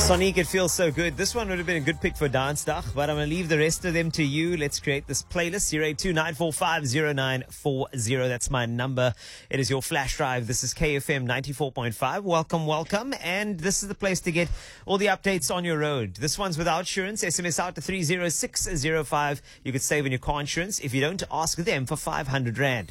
Sonique, it feels so good. This one would have been a good pick for Dance Dag, but I'm going to leave the rest of them to you. Let's create this playlist. 082-945-0940. That's my number. It is your flash drive. This is KFM 94.5. Welcome. And this is the place to get all the updates on your road. This one's without insurance. SMS out to 30605. You could save on your car insurance. If you don't, ask them for 500 Rand.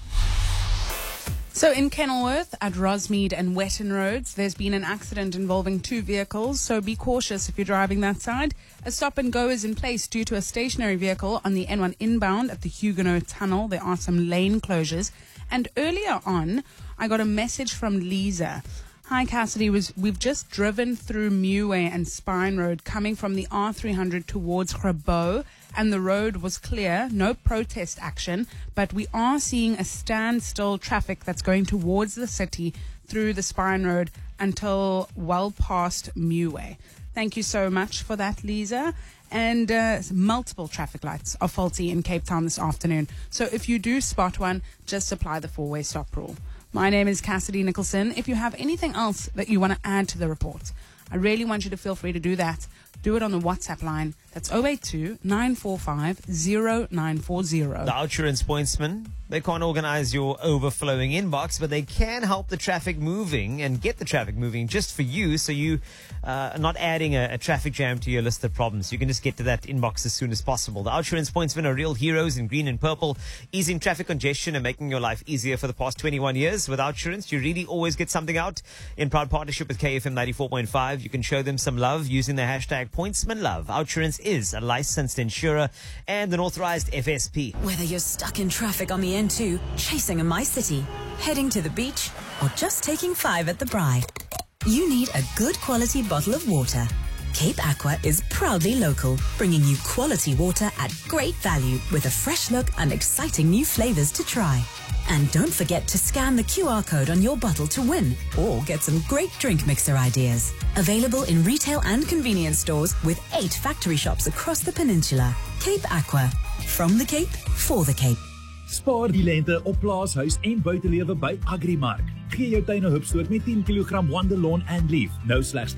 So in Kenilworth at Rosmead and Wetton Roads, there's been an accident involving two vehicles, so be cautious if you're driving that side. A stop and go is in place due to a stationary vehicle on the N1 inbound at the Huguenot Tunnel. There are some lane closures. And earlier on, I got a message from Lisa. Hi Cassidy, we've just driven through Meway and Spine Road coming from the R300 towards Grabo, and the road was clear, no protest action, but we are seeing a standstill traffic that's going towards the city through the Spine Road until well past Meway. Thank you so much for that, Lisa. And multiple traffic lights are faulty in Cape Town this afternoon. So if you do spot one, just apply the four-way stop rule. My name is Cassidy Nicholson. If you have anything else that you want to add to the report, I really want you to feel free to do that. Do it on the WhatsApp line. That's 082-945-0940. The insurance pointsmen, they can't organize your overflowing inbox, but they can help the traffic moving and get the traffic moving just for you, so you are not adding a traffic jam to your list of problems. You can just get to that inbox as soon as possible. The insurance pointsmen are real heroes in green and purple, easing traffic congestion and making your life easier for the past 21 years. With insurance, you really always get something out. In proud partnership with KFM 94.5, you can show them some love using the hashtag PointsmanLove. Insurance is a licensed insurer and an authorized FSP. Whether you're stuck in traffic on the N2, chasing a My City, heading to the beach, or just taking 5 at the Braai, you need a good quality bottle of water. Cape Aqua is proudly local, bringing you quality water at great value with a fresh look and exciting new flavors to try. And don't forget to scan the QR code on your bottle to win or get some great drink mixer ideas. Available in retail and convenience stores with 8 factory shops across the peninsula. Cape Aqua. From the Cape, for the Cape. Spaar die lente op plaashuis en buitelewe by Agrimark. Gee jou tuin 'n hupstoot met 10 kg Wonder Lawn and Leaf. Nou slegs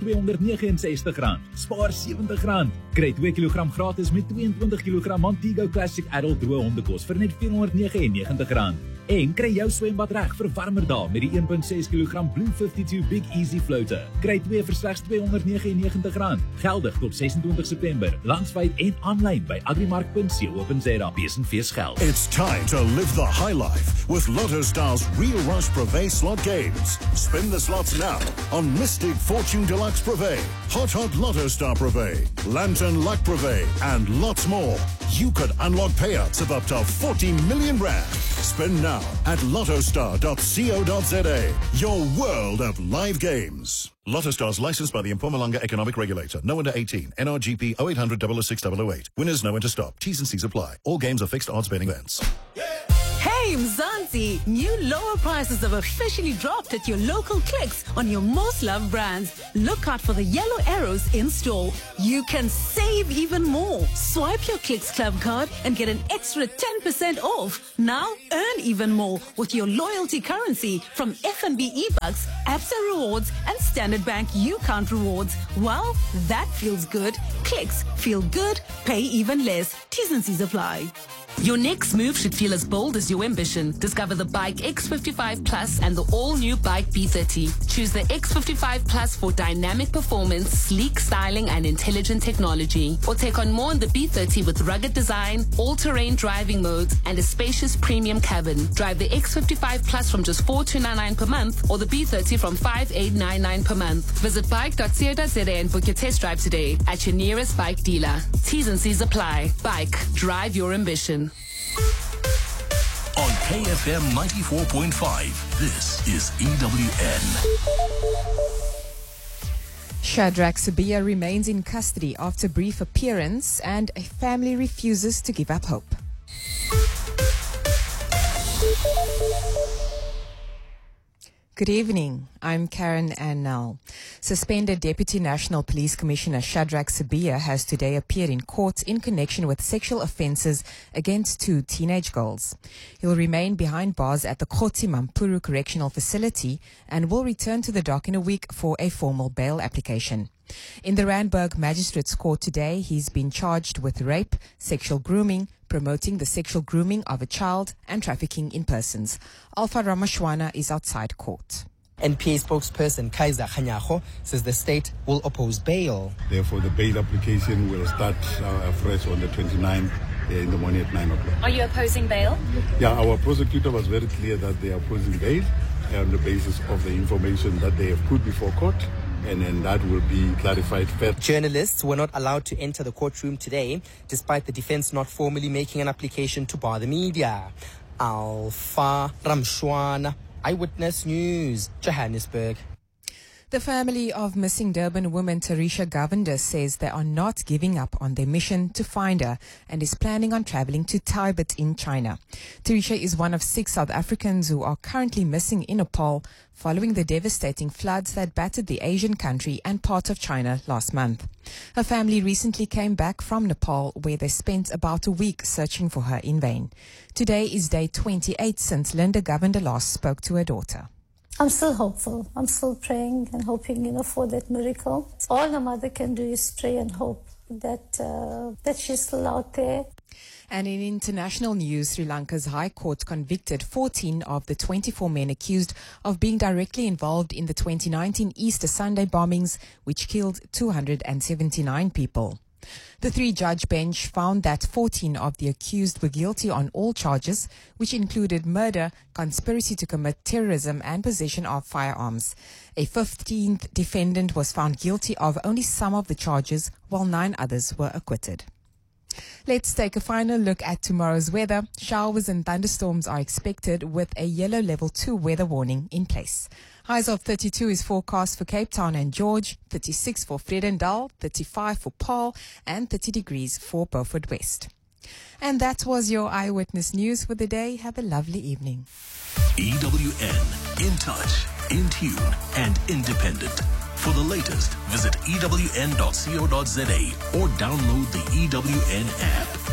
R269. Spaar R70. Kry 2 kg gratis met 22 kg Montego Classic Adult droë hondekos vir net R499. En kry jou swembad reg vir warmer dae met die 1.6 kg Blue 52 Big Easy Floater. Kry 2 vir slegs R299. Geldig tot 26 September. Landwyd en aanlyn by agrimark.co.za. Besenfees geld. It's time to live the high life with Lotto Star's Real Rush Privé slot games. Spin the slots now on Mystic Fortune Deluxe Privé, Hot Lotto Star Privé, Lantern Luck Privé, and lots more. You could unlock payouts of up to 40 million Rand. Spin now at lottostar.co.za. Your world of live games. Lotto Stars licensed by the Mpumalanga Economic Regulator. No under 18. NRGP 0800 006 008. Winners know when to stop. T's and C's apply. All games are fixed odds betting events. Hey Mzansi, new lower prices have officially dropped at your local Clicks on your most loved brands. Look out for the yellow arrows in store. You can save even more. Swipe your Clicks Club card and get an extra 10% off. Now earn even more with your loyalty currency from FNB eBucks, Absa Rewards and Standard Bank UCount Rewards. Well, that feels good. Clicks feel good, pay even less. T's and C's apply. Your next move should feel as bold as your ambition. Discover the Bike X55 Plus and the all-new Bike B30. Choose the X55 Plus for dynamic performance, sleek styling, and intelligent technology. Or take on more in the B30 with rugged design, all-terrain driving modes, and a spacious premium cabin. Drive the X55 Plus from just $4,299 per month or the B30 from $5,899 per month. Visit bike.co.za and book your test drive today at your nearest bike dealer. T's and C's apply. Bike. Drive your ambition. On KFM 94.5, this is EWN. Shadrach Sabia remains in custody after a brief appearance, and a family refuses to give up hope. Good evening. I'm Karen Annal. Suspended Deputy National Police Commissioner Shadrack Sibiya has today appeared in court in connection with sexual offences against 2 teenage girls. He'll remain behind bars at the Kgotsi Mampuru Correctional Facility and will return to the dock in a week for a formal bail application. In the Randburg Magistrates Court today, he's been charged with rape, sexual grooming, promoting the sexual grooming of a child, and trafficking in persons. Alpha Ramashwana is outside court. NPA spokesperson Kaiser Khanyago says the state will oppose bail. Therefore, the bail application will start afresh on the 29th in the morning at 9 o'clock. Are you opposing bail? Yeah, our prosecutor was very clear that they are opposing bail on the basis of the information that they have put before court, and then that will be clarified further. Journalists were not allowed to enter the courtroom today, despite the defense not formally making an application to bar the media. Alpha Ramshwana, Eyewitness News, Johannesburg. The family of missing Durban woman Tarisha Govender says they are not giving up on their mission to find her and is planning on traveling to Tibet in China. Tarisha is one of 6 South Africans who are currently missing in Nepal following the devastating floods that battered the Asian country and part of China last month. Her family recently came back from Nepal, where they spent about a week searching for her in vain. Today is day 28 since Linda Govender last spoke to her daughter. I'm still hopeful. I'm still praying and hoping, for that miracle. All a mother can do is pray and hope that she's still out there. And in international news, Sri Lanka's High Court convicted 14 of the 24 men accused of being directly involved in the 2019 Easter Sunday bombings, which killed 279 people. The 3-judge bench found that 14 of the accused were guilty on all charges, which included murder, conspiracy to commit terrorism, and possession of firearms. A 15th defendant was found guilty of only some of the charges, while 9 others were acquitted. Let's take a final look at tomorrow's weather. Showers and thunderstorms are expected with a yellow level 2 weather warning in place. Highs of 32 is forecast for Cape Town and George, 36 for Vredendal, 35 for Paarl, and 30 degrees for Beaufort West. And that was your Eyewitness News for the day. Have a lovely evening. EWN, in touch, in tune, and independent. For the latest, visit ewn.co.za or download the EWN app.